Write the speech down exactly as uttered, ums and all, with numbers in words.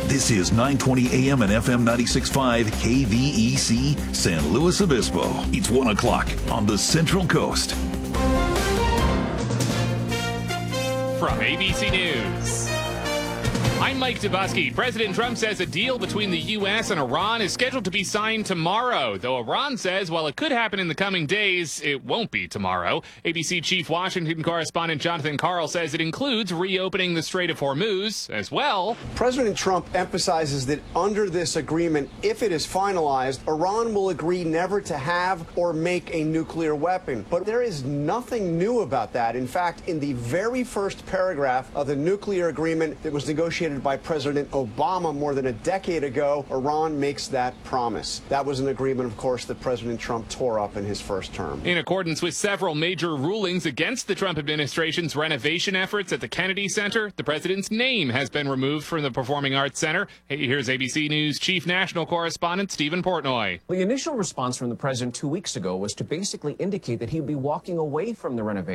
This is nine twenty A M and F M ninety-six point five K V E C San Luis Obispo. It's one o'clock on the Central Coast. From A B C News, I'm Mike Dubusky. President Trump says a deal between the U S and Iran is scheduled to be signed tomorrow, though Iran says while it could happen in the coming days, it won't be tomorrow. A B C Chief Washington correspondent Jonathan Karl says it includes reopening the Strait of Hormuz as well. President Trump emphasizes that under this agreement, if it is finalized, Iran will agree never to have or make a nuclear weapon. But there is nothing new about that. In fact, in the very first paragraph of the nuclear agreement that was negotiated by President Obama more than a decade ago, Iran makes that promise. That was an agreement, of course, that President Trump tore up in his first term. In accordance with several major rulings against the Trump administration's renovation efforts at the Kennedy Center, the president's name has been removed from the Performing Arts Center. Hey, here's A B C News Chief National Correspondent Stephen Portnoy. The initial response from the president two weeks ago was to basically indicate that he would be walking away from the renovation.